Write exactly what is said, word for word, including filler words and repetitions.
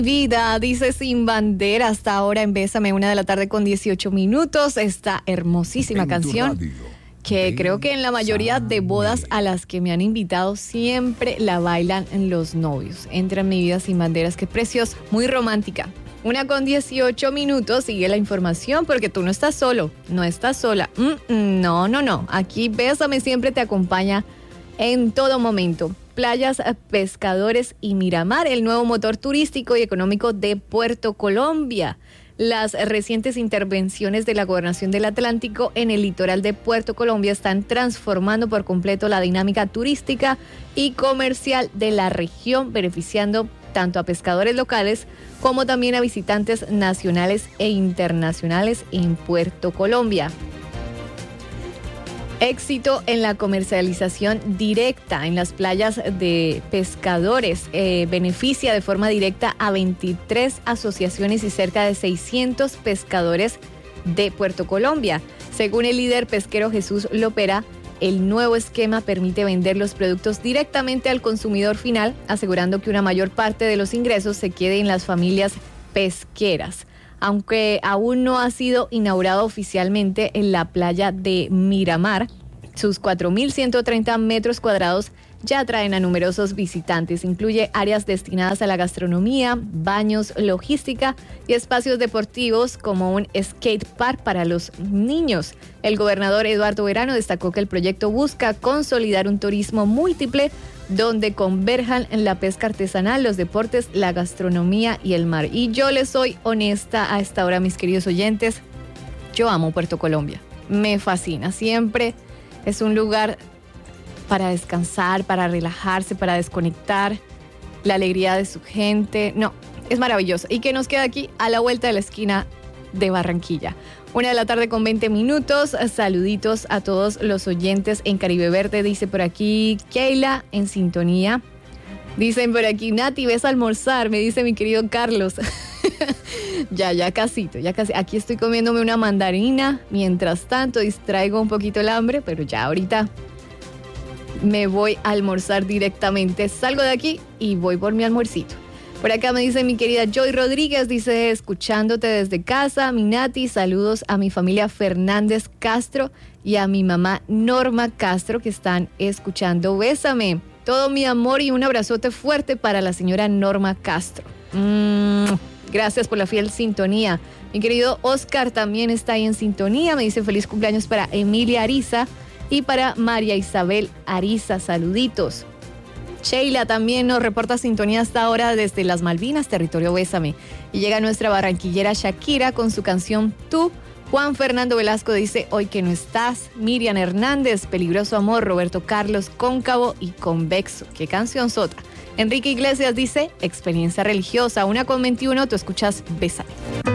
Vida, dice Sin Bandera, hasta ahora en Bésame, una de la tarde con dieciocho minutos, esta hermosísima canción que creo que en la mayoría de bodas a las que me han invitado siempre la bailan los novios. Entra en mi vida Sin Banderas, qué preciosa, muy romántica. Una con dieciocho minutos, sigue la información porque tú no estás solo, no estás sola. Mm, no, no, no, aquí Bésame siempre te acompaña en todo momento. Playas, Pescadores y Miramar, el nuevo motor turístico y económico de Puerto Colombia. Las recientes intervenciones de la Gobernación del Atlántico en el litoral de Puerto Colombia están transformando por completo la dinámica turística y comercial de la región, beneficiando tanto a pescadores locales como también a visitantes nacionales e internacionales en Puerto Colombia. Éxito en la comercialización directa en las playas de Pescadores. Eh, beneficia de forma directa a veintitrés asociaciones y cerca de seiscientos pescadores de Puerto Colombia. Según el líder pesquero Jesús Lopera, el nuevo esquema permite vender los productos directamente al consumidor final, asegurando que una mayor parte de los ingresos se quede en las familias pesqueras. Aunque aún no ha sido inaugurado oficialmente en la playa de Miramar, sus cuatro mil ciento treinta metros cuadrados ya atraen a numerosos visitantes. Incluye áreas destinadas a la gastronomía, baños, logística y espacios deportivos como un skate park para los niños. El gobernador Eduardo Verano destacó que el proyecto busca consolidar un turismo múltiple donde converjan en la pesca artesanal, los deportes, la gastronomía y el mar. Y yo les soy honesta a esta hora, mis queridos oyentes, yo amo Puerto Colombia, me fascina, siempre es un lugar para descansar, para relajarse, para desconectar, la alegría de su gente, no, es maravilloso. Y que nos queda aquí a la vuelta de la esquina de Barranquilla. Una de la tarde con veinte minutos. Saluditos a todos los oyentes en Caribe Verde. Dice por aquí Keila en sintonía. Dicen por aquí, Nati, ves a almorzar, me dice mi querido Carlos. ya, ya casito, ya casi. Aquí estoy comiéndome una mandarina. Mientras tanto, distraigo un poquito el hambre, pero ya ahorita me voy a almorzar directamente. Salgo de aquí y voy por mi almuercito. Por acá me dice mi querida Joy Rodríguez, dice, escuchándote desde casa, mi Nati, saludos a mi familia Fernández Castro y a mi mamá Norma Castro que están escuchando. Bésame, todo mi amor y un abrazote fuerte para la señora Norma Castro. Mm, gracias por la fiel sintonía. Mi querido Oscar también está ahí en sintonía, me dice feliz cumpleaños para Emilia Ariza y para María Isabel Ariza, saluditos. Sheila también nos reporta sintonía hasta ahora desde las Malvinas, territorio Bésame. Y llega nuestra barranquillera Shakira con su canción Tú. Juan Fernando Velasco dice, hoy que no estás. Miriam Hernández, Peligroso Amor. Roberto Carlos, Cóncavo y Convexo. ¿Qué canción sota? Enrique Iglesias dice, Experiencia Religiosa. Una con veintiuno, tú escuchas Bésame.